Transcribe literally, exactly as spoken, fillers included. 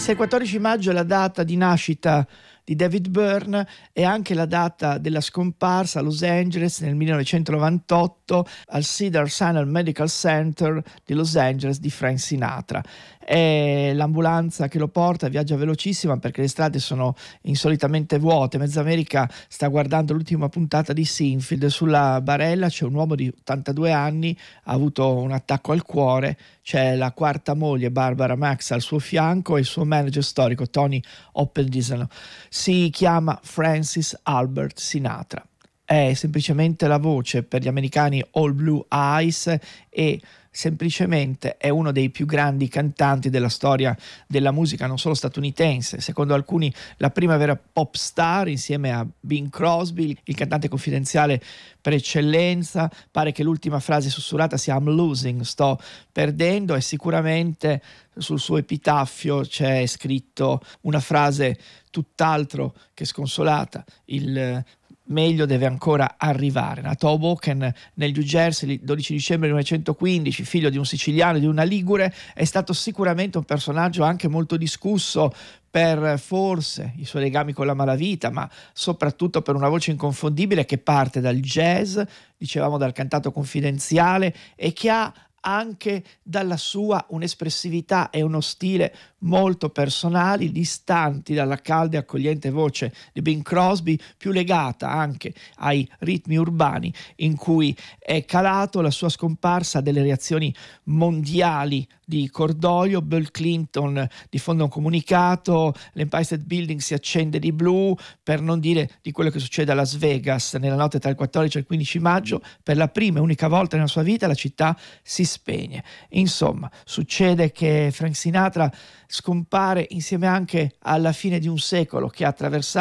se il quattordici maggio è la data di nascita di David Byrne, è anche la data della scomparsa a Los Angeles nel millenovecentonovantotto al Cedars-Sinai Medical Center di Los Angeles di Frank Sinatra. È l'ambulanza che lo porta, viaggia velocissima perché le strade sono insolitamente vuote. Mezza America sta guardando l'ultima puntata di Seinfeld. Sulla barella c'è un uomo di ottantadue anni, ha avuto un attacco al cuore, c'è la quarta moglie Barbara Max al suo fianco e il suo manager storico Tony Oppendisen. Si chiama Francis Albert Sinatra. È semplicemente la voce per gli americani All Blue Eyes e semplicemente è uno dei più grandi cantanti della storia della musica non solo statunitense, secondo alcuni la prima vera pop star insieme a Bing Crosby, il cantante confidenziale per eccellenza. Pare che l'ultima frase sussurrata sia I'm losing, sto perdendo, e sicuramente sul suo epitaffio c'è scritto una frase tutt'altro che sconsolata: il meglio deve ancora arrivare. Nato a Hoboken nel New Jersey il dodici dicembre millenovecentoquindici, figlio di un siciliano e di una ligure, è stato sicuramente un personaggio anche molto discusso per forse i suoi legami con la malavita, ma soprattutto per una voce inconfondibile che parte dal jazz, dicevamo dal cantato confidenziale, e che ha anche dalla sua un'espressività e uno stile molto personali, distanti dalla calda e accogliente voce di Bing Crosby, più legata anche ai ritmi urbani in cui è calato. La sua scomparsa ha delle reazioni mondiali di cordoglio. Bill Clinton diffonde un comunicato, l'Empire State Building si accende di blu, per non dire di quello che succede a Las Vegas nella notte tra il quattordici e il quindici maggio. Per la prima e unica volta nella sua vita la città si spegne. Insomma, succede che Frank Sinatra scompare insieme anche alla fine di un secolo che ha attraversato